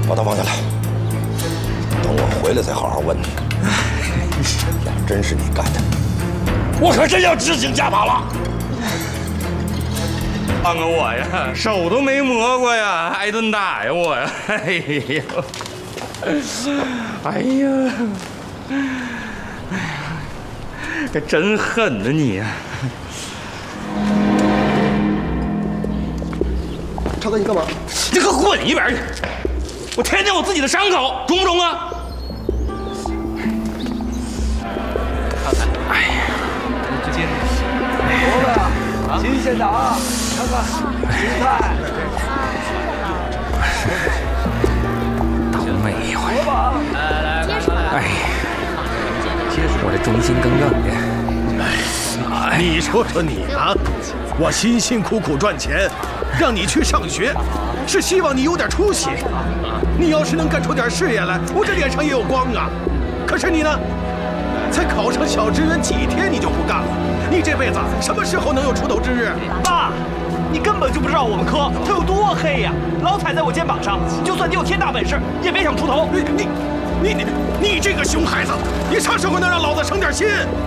把他放下来，等我回来再好好问你。要真是你干的，我可真要执行家法了。 放过我呀，手都没摸过呀，挨顿打呀我呀！哎呀，哎呀，哎呀，这真狠呐你！ 超哥，你干嘛？ 你给我滚一边去！我天天有自己的伤口，中不中啊？哎呀，直接萝卜，新鲜的啊！看看芹菜。 倒霉一回。 萝卜， 来，哎呀，我这忠心耿耿的。 你说说你啊，我辛辛苦苦赚钱，让你去上学，是希望你有点出息。你要是能干出点事业来，我这脸上也有光啊。可是你呢，才考上小职员几天你就不干了，你这辈子什么时候能有出头之日？ 爸，你根本就不知道我们科它有多黑呀！老踩在我肩膀上，就算你有天大本事，也别想出头。 你这个熊孩子，你啥时候能让老子省点心？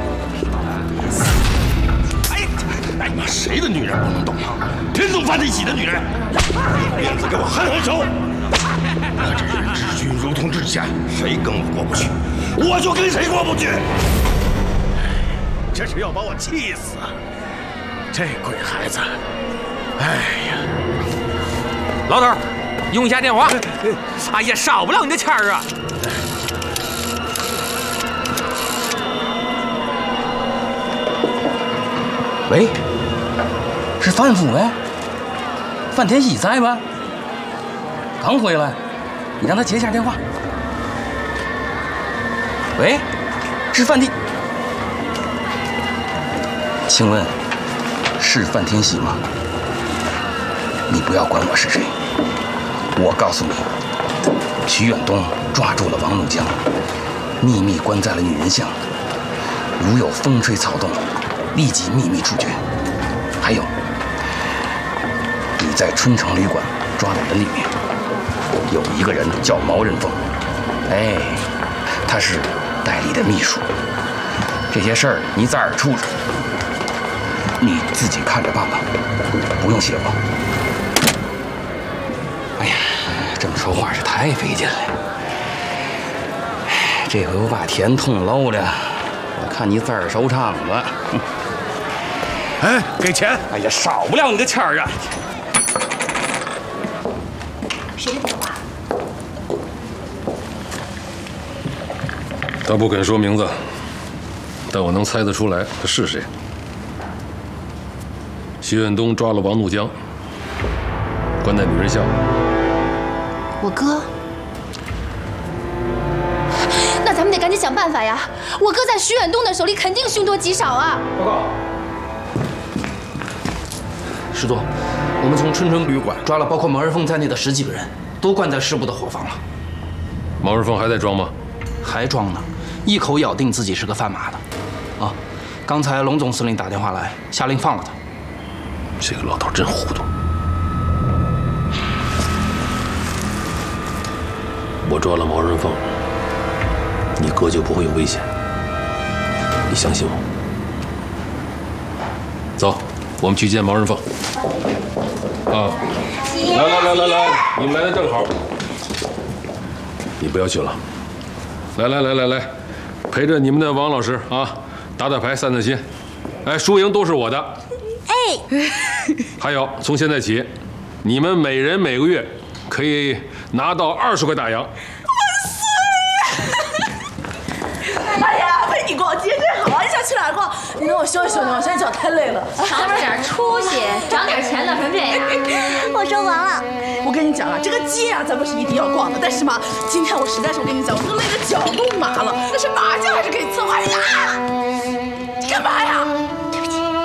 哎妈，谁的女人不能动啊？偏动范天喜的女人，面子给我狠狠收！我这人治军如同治家，谁跟我过不去，我就跟谁过不去。 这是要把我气死！这鬼孩子，哎呀！ 老头，用一下电话。哎呀，少不了你的钱儿啊！喂，是范府呗？范天喜在吗？刚回来，你让他接一下电话。喂，是范天，请问是范天喜吗？你不要管我是谁，我告诉你，徐远东抓住了王怒江，秘密关在了女人巷，如有风吹草动，立即秘密处决。还有，你在春城旅馆抓的人里面，有一个人叫毛人凤，哎，他是戴笠的秘书。这些事儿你在耳处着，你自己看着办吧，不用谢我。哎呀，这么说话是太费劲了。这回我把甜筒搂了，我看你字儿收场了。 哎，给钱！ 哎呀，少不了你的钱儿啊！ 谁的电话？ 他不肯说名字，但我能猜得出来他是谁。徐远东抓了王怒江，关在女人巷。 我哥。那咱们得赶紧想办法呀！我哥在徐远东的手里肯定凶多吉少啊！ 报告，师座，我们从春城旅馆抓了包括毛人凤在内的10几个人，都关在师部的伙房了。 毛人凤还在装吗？ 还装呢，一口咬定自己是个贩马的。啊，刚才龙总司令打电话来，下令放了他。 这个老头真糊涂。我抓了毛人凤，你哥就不会有危险。你相信我。走，我们去见毛人凤。啊，来，你们来的正好。你不要去了。来，陪着你们的王老师啊，打打牌，散散心。哎，输赢都是我的。 哎， 还有，从现在起，你们每人每个月可以拿到20块大洋。 哎呀，陪你逛街真好啊！你想去哪儿逛？你让我休息休息，我现在脚太累了。 少点出息，长点钱呢，盆盆。 我说完了。我跟你讲啊，这个街啊，咱不是一定要逛的，但是嘛，今天我实在是，我跟你讲，我都累得脚都麻了。但是麻将还是可以策划一下。